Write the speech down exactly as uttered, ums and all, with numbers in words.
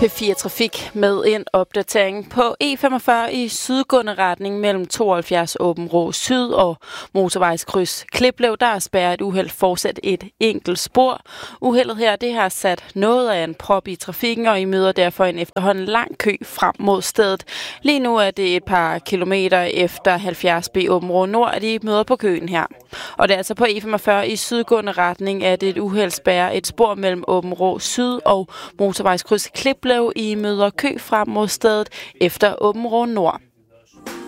P fire Trafik med en opdatering på E femogfyrre i sydgående retning mellem tooghalvfjerds Åbenrå Syd og motorvejskryds Kliplev. Der er spærret et uheld fortsat et enkelt spor. Uheldet her det har sat noget af en prop i trafikken, og I møder derfor en efterhånden lang kø frem mod stedet. Lige nu er det et par kilometer efter halvfjerds B Åbenrå Nord, at I møder på køen her. Og det er altså på E femogfyrre i sydgående retning, at et uheld spærrer et spor mellem Åbenrå Syd og motorvejskryds Kliplev. I møder kø frem mod stedet efter Åbenrå Nord.